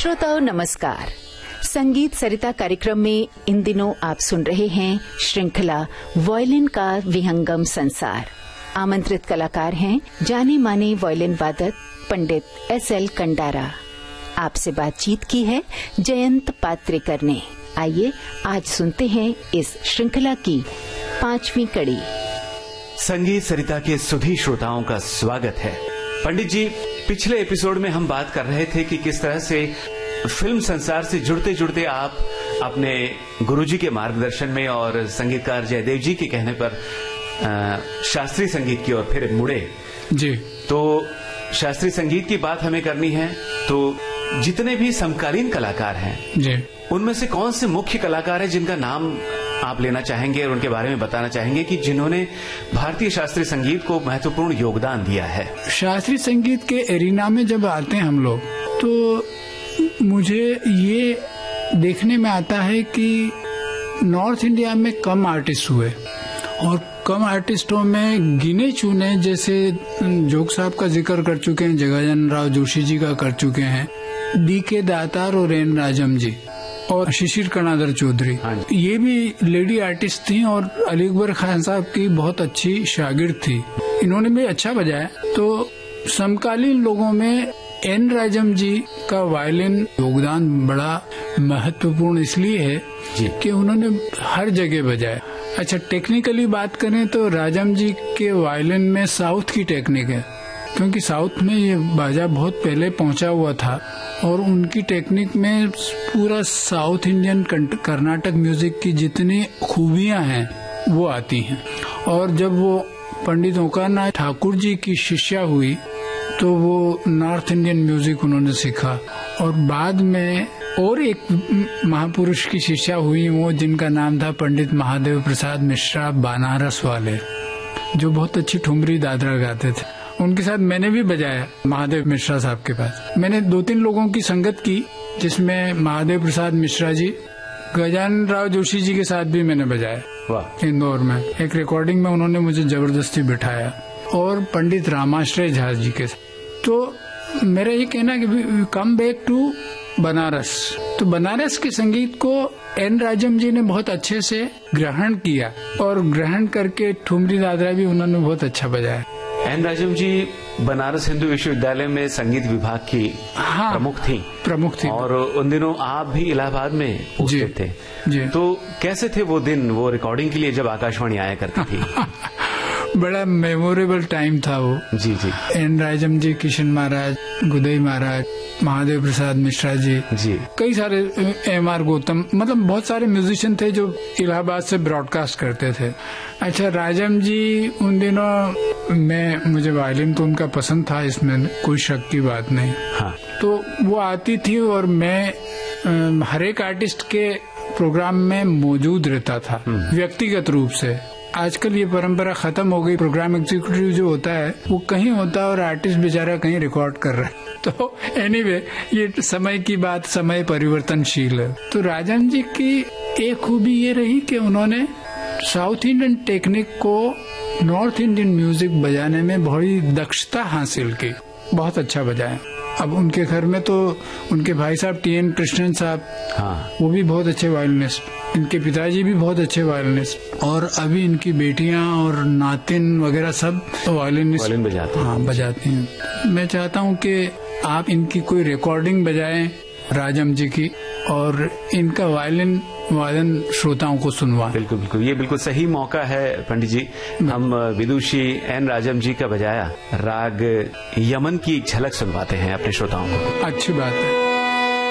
श्रोताओं नमस्कार। संगीत सरिता कार्यक्रम में इन दिनों आप सुन रहे हैं श्रृंखला वायलिन का विहंगम संसार। आमंत्रित कलाकार हैं जाने माने वायलिन वादक पंडित एस.एल. कंडारा। आपसे बातचीत की है जयंत पात्रेकर ने। आइए आज सुनते हैं इस श्रृंखला की 5वीं कड़ी। संगीत सरिता के सुधी श्रोताओं का स्वागत है। पंडित जी, पिछले एपिसोड में हम बात कर रहे थे कि किस तरह से फिल्म संसार से जुड़ते जुड़ते आप अपने गुरुजी के मार्गदर्शन में और संगीतकार जयदेव जी के कहने पर शास्त्रीय संगीत की ओर फिर मुड़े। जी। तो शास्त्रीय संगीत की बात हमें करनी है, तो जितने भी समकालीन कलाकार हैं जी, उनमें से कौन से मुख्य कलाकार हैं जिनका नाम आप लेना चाहेंगे और उनके बारे में बताना चाहेंगे कि जिन्होंने भारतीय शास्त्रीय संगीत को महत्वपूर्ण योगदान दिया है? शास्त्रीय संगीत के एरिना में जब आते हैं हम लोग, तो मुझे ये देखने में आता है कि नॉर्थ इंडिया में कम आर्टिस्ट हुए और कम आर्टिस्टों में गिने चुने, जैसे जोग साहब का जिक्र कर चुके हैं, जगाजन राव जोशी जी का कर चुके हैं, डी.के. दातार और एन राजम जी और शिशिर कणादर चौधरी, ये भी लेडी आर्टिस्ट थी और अली अकबर खान साहब की बहुत अच्छी शागिर्द थी। इन्होंने भी अच्छा बजाया। तो समकालीन लोगों में एन राजम जी का वायलिन योगदान बड़ा महत्वपूर्ण इसलिए है कि उन्होंने हर जगह बजाया। अच्छा, टेक्निकली बात करें तो राजम जी के वायलिन में साउथ की टेक्निक है, क्योंकि साउथ में ये बाजा बहुत पहले पहुंचा हुआ था और उनकी टेक्निक में पूरा साउथ इंडियन कर्नाटक म्यूजिक की जितनी खूबियां हैं वो आती हैं। और जब वो पंडित ओंकारनाथ ठाकुर जी की शिष्या हुई तो वो नॉर्थ इंडियन म्यूजिक उन्होंने सीखा। और बाद में और एक महापुरुष की शिष्या हुई, वो जिनका नाम था पंडित महादेव प्रसाद मिश्रा, बनारस वाले, जो बहुत अच्छी ठुमरी दादरा गाते थे। उनके साथ मैंने भी बजाया महादेव मिश्रा साहब के पास। मैंने 2-3 लोगों की संगत की, जिसमें महादेव प्रसाद मिश्रा जी, गजानन राव जोशी जी के साथ भी मैंने बजाया इंदौर में। एक रिकॉर्डिंग में उन्होंने मुझे जबरदस्ती बिठाया, और पंडित रामाश्रय झा जी के साथ। तो मेरा ये कहना कि कम बैक टू बनारस। तो बनारस के संगीत को एन राजम जी ने बहुत अच्छे से ग्रहण किया और ग्रहण करके ठुमरी दादरा भी उन्होंने बहुत अच्छा बजाया। एन राजम जी बनारस हिंदू विश्वविद्यालय में संगीत विभाग की प्रमुख थी और उन दिनों आप भी इलाहाबाद में उपस्थित थे। जी। तो कैसे थे वो दिन, वो रिकॉर्डिंग के लिए जब आकाशवाणी आया करती थी? बड़ा मेमोरेबल टाइम था वो। जी जी। एन राजम जी, किशन महाराज, गुदई महाराज, महादेव प्रसाद मिश्रा जी, कई सारे, एम.आर. गौतम, मतलब बहुत सारे म्यूजिशियन थे जो इलाहाबाद से ब्रॉडकास्ट करते थे। अच्छा, राजम जी उन दिनों मुझे वायलिन तो उनका पसंद था, इसमें कोई शक की बात नहीं। हाँ। तो वो आती थी और मैं हर एक आर्टिस्ट के प्रोग्राम में मौजूद रहता था व्यक्तिगत रूप से। आजकल ये परंपरा खत्म हो गई। प्रोग्राम एग्जीक्यूटिव जो होता है वो कहीं होता है और आर्टिस्ट बेचारा कहीं रिकॉर्ड कर रहा है। तो एनीवे, ये समय की बात, समय परिवर्तनशील है। तो राजन जी की एक खूबी ये रही कि उन्होंने साउथ इंडियन टेक्निक को नॉर्थ इंडियन म्यूजिक बजाने में बड़ी दक्षता हासिल की, बहुत अच्छा बजाया। अब उनके घर में तो उनके भाई साहब टी.एन. कृष्णन साहब, वो भी बहुत अच्छे वायलिनिस्ट, इनके पिताजी भी बहुत अच्छे वायलिनिस्ट, और अभी इनकी बेटियां और नातिन वगैरह सब वायलिन बजाती हैं। मैं चाहता हूं कि आप इनकी कोई रिकॉर्डिंग बजाएं राजम जी की, और इनका वायलिन वादन श्रोताओं को सुनवाएं। बिल्कुल बिल्कुल, ये बिल्कुल सही मौका है पंडित जी। हम विदुषी एन राजम जी का बजाया राग यमन की झलक सुनवाते हैं अपने श्रोताओं को। अच्छी बात है।